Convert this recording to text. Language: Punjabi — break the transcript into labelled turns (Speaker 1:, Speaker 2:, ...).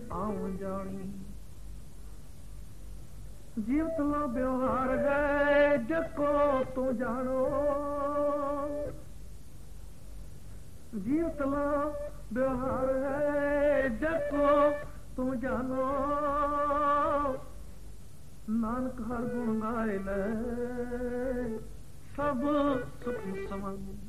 Speaker 1: ਆਉਂ ਜਾਣੀ ਜੀਵਤ ਲਾ ਬਿਹਾਰ ਗਏ ਜਕੋ ਤੂੰ ਜਾਣੋ ਜੀਵਤ ਲਾ ਬਿਹਾਰ ਗਏ ਜਕੋ ਤੂੰ ਜਾਣੋ ਨਾਨਕ ਹਰ ਗੁਣ ਗਾਏ ਲੈ ਸਭ ਸੁਖ ਸਮਾਂ